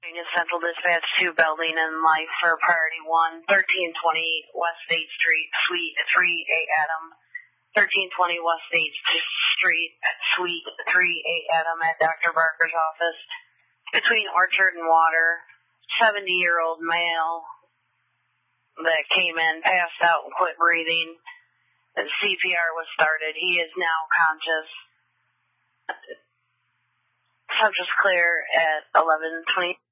Central Dispatch 2 building and life for priority 1, 1320 West 8th Street, Suite 3A Adam. 1320 West 8th Street, Suite 3A Adam at Dr. Barker's office. Between Orchard and Water, 70-year-old male that came in, passed out and quit breathing. And CPR was started. He is now conscious. Subject's clear at 11:20.